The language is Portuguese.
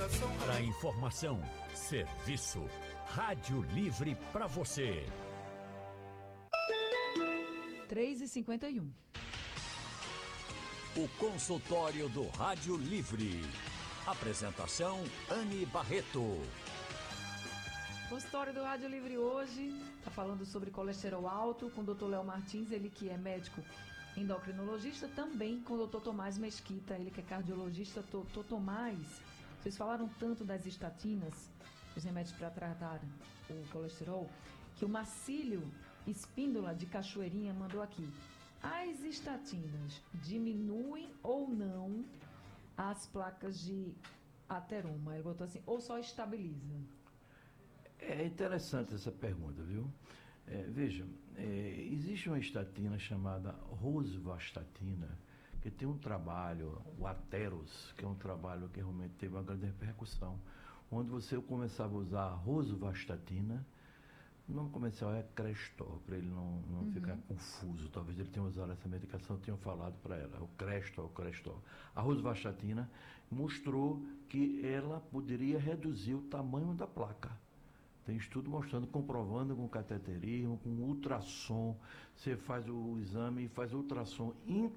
Para informação, serviço. Rádio Livre para você. 3h51. O consultório do Rádio Livre. Apresentação Anne Barreto. O consultório do Rádio Livre hoje está falando sobre colesterol alto com o Dr. Léo Martins, ele que é médico endocrinologista, também com o Dr. Tomás Mesquita, ele que é cardiologista. Dr. Tomás, vocês falaram tanto das estatinas, os remédios para tratar o colesterol, que o Marcílio Espíndola de Cachoeirinha mandou aqui. As estatinas diminuem ou não as placas de ateroma? Ele botou assim, ou só estabiliza? É interessante essa pergunta, viu? Veja, existe uma estatina chamada rosuvastatina, que tem um trabalho, o Ateros, que é um trabalho que realmente teve uma grande repercussão, onde você começava a usar a rosuvastatina. O nome comercial é Crestor, para ele não ficar confuso. Talvez ele tenha usado essa medicação, tenham falado para ela, o Crestor. A rosuvastatina mostrou que ela poderia reduzir o tamanho da placa. Tem estudo mostrando, comprovando com cateterismo, com ultrassom. Você faz o exame e faz ultrassom